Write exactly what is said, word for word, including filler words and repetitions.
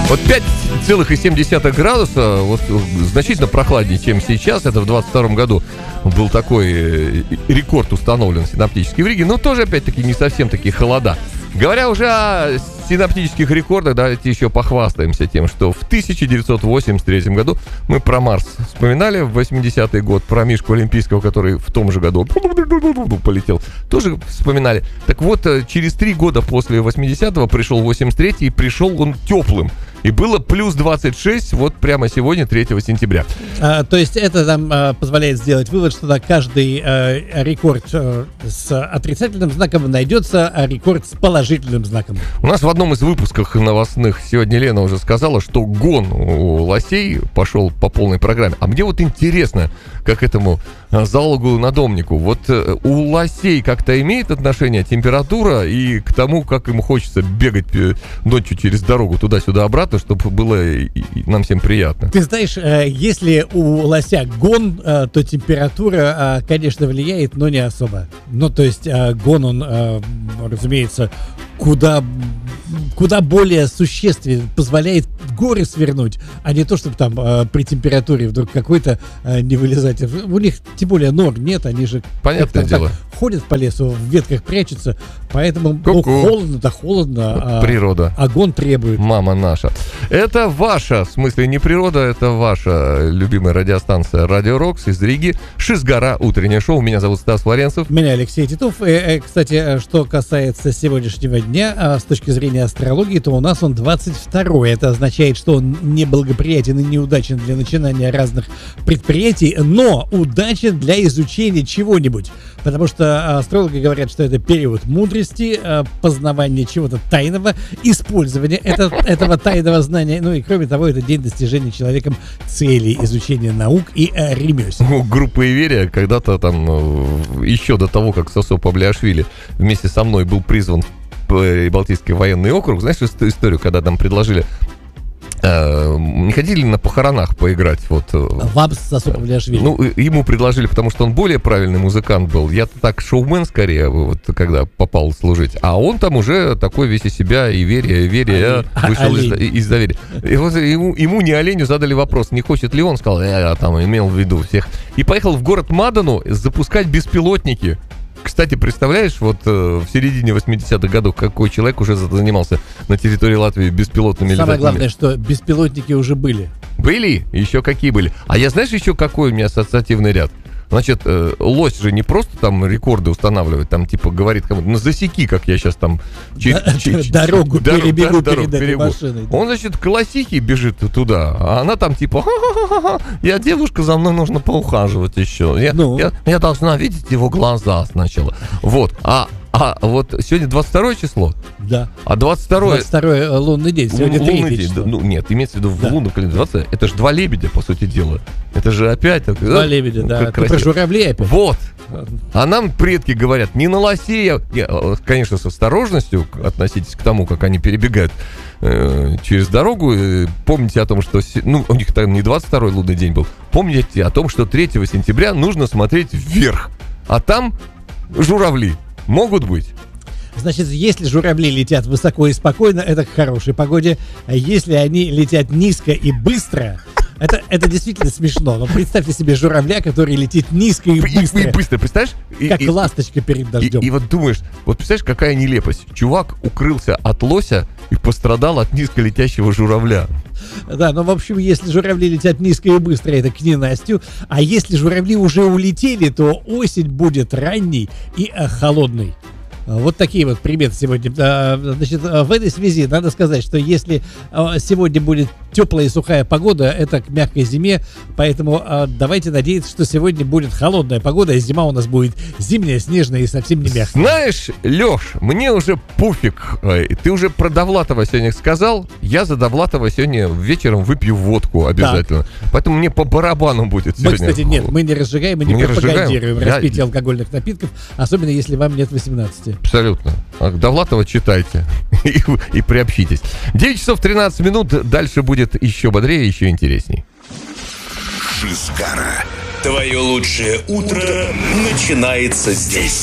Вот пять целых семь десятых градуса, вот значительно прохладнее, чем сейчас. Это в двадцать втором году был такой рекорд установлен синоптический в Риге. Но тоже, опять-таки, не совсем такие холода. Говоря уже о синоптических рекордах, давайте еще похвастаемся тем, что в тысяча девятьсот восемьдесят третьем году мы про Марс вспоминали, в восьмидесятый год про Мишку Олимпийского, который в том же году полетел, тоже вспоминали. Так вот, через три года после восьмидесятого пришел восемьдесят третий, и пришел он теплым. И было плюс двадцать шесть вот прямо сегодня, третьего сентября. А, то есть это нам а, позволяет сделать вывод, что на каждый а, рекорд а, с отрицательным знаком найдется а рекорд с положительным знаком. У нас в одном из выпусков новостных сегодня Лена уже сказала, что гон у лосей пошел по полной программе. А мне вот интересно, как этому залогу-надомнику. Вот у лосей как-то имеет отношение температура и к тому, как ему хочется бегать ночью через дорогу туда-сюда обратно, чтобы было нам всем приятно. Ты знаешь, если у лося гон, то температура, конечно, влияет, но не особо. Ну, то есть гон, он, разумеется, куда, куда более существен, позволяет горы свернуть, а не то, чтобы там при температуре вдруг какой-то не вылезать. У них, тем более, нор нет, они же понятное дело ходят по лесу, в ветках прячутся, поэтому ну, холодно-то холодно, природа. А огонь требует. Мама наша. Это ваша, в смысле не природа, это ваша любимая радиостанция Радио Рокс из Риги. Шизгара, утреннее шоу. Меня зовут Стас Флоренцев. Меня Алексей Титов. И, кстати, что касается сегодняшнего дня, с точки зрения астрологии, то у нас он двадцать второй. Это означает, что он неблагоприятен и неудачен для начинания разных предприятий, но удачен для изучения чего-нибудь. Потому что астрологи говорят, что это период мудрости, познавания чего-то тайного, использования это, этого тайного знания. Ну и кроме того, это день достижения человеком целей изучения наук и э, ремесел. Ну, группа Иверия когда-то там, еще до того, как Сосо Павлиашвили вместе со мной был призван в Балтийский военный округ, знаешь историю, когда нам предложили, э, не хотели на похоронах поиграть? Вот, вам Сосо Павлиашвили? Ну, ему предложили, потому что он более правильный музыкант был. Я так шоумен скорее, вот, когда попал служить. А он там уже такой весь из себя, Иверия, Иверия, вышел из, из доверия. И вот ему, ему не оленю задали вопрос, не хочет ли он, сказал, я там имел в виду всех. И поехал в город Мадану запускать беспилотники. Кстати, представляешь, вот э, в середине восьмидесятых годов какой человек уже занимался на территории Латвии беспилотными летательными? Самое главное, что беспилотники уже были. Были? Еще какие были? А я знаешь еще какой у меня ассоциативный ряд? Значит, э, лось же не просто там рекорды устанавливает, там типа говорит кому-то, ну засеки, как я сейчас там ч- да, ч- ч- дорогу дор- перебегу дор- перед этой перебегу. машиной. Да. Он, значит, к лосихе бежит туда, а она там типа, ха-ха-ха-ха, я девушка, за мной нужно поухаживать еще. Я, ну. я, я должна видеть его глаза сначала. Вот, а А вот сегодня двадцать второе число? Да. А двадцать второе... двадцать второй лунный день, сегодня лунный день. число. Ну, нет, имеется в виду в да. лунном календаре двадцать. Это же два лебедя, по сути дела. Это же опять... Два да? лебедя, да. Как Ты про журавлей опять? Вот. А нам предки говорят, не на лосе, а, конечно, с осторожностью относитесь к тому, как они перебегают э, через дорогу. Э, помните о том, что... Ну, у них там не двадцать второй лунный день был. Помните о том, что третьего сентября нужно смотреть вверх. А там журавли могут быть. Значит, если журавли летят высоко и спокойно, это к хорошей погоде. А если они летят низко и быстро, это, это действительно смешно. Но представьте себе журавля, который летит низко и быстро. И, и быстро, представляешь? Как и, ласточка перед дождем. И, и вот думаешь, вот представляешь, какая нелепость. Чувак укрылся от лося и пострадал от низко летящего журавля. Да, ну, в общем, если журавли летят низко и быстро, это к ненастью. А если журавли уже улетели, то осень будет ранней и э, холодной. Вот такие вот приметы сегодня. Значит, в этой связи надо сказать, что если сегодня будет теплая и сухая погода, это к мягкой зиме, поэтому давайте надеяться, что сегодня будет холодная погода, и зима у нас будет зимняя, снежная и совсем не мягкая. Знаешь, Леш, мне уже пофиг. Ты уже про Довлатова сегодня сказал, я за Довлатова сегодня вечером выпью водку обязательно. Так. Поэтому мне по барабану будет сегодня. Мы, кстати, нет, мы не разжигаем, мы не мы пропагандируем разжигаем. распитие я... алкогольных напитков, особенно если вам нет восемнадцати. Абсолютно. Довлатова читайте и, и приобщитесь. девять часов тринадцать минут. Дальше будет еще бодрее, еще интересней. Шизгара. Твое лучшее утро начинается здесь.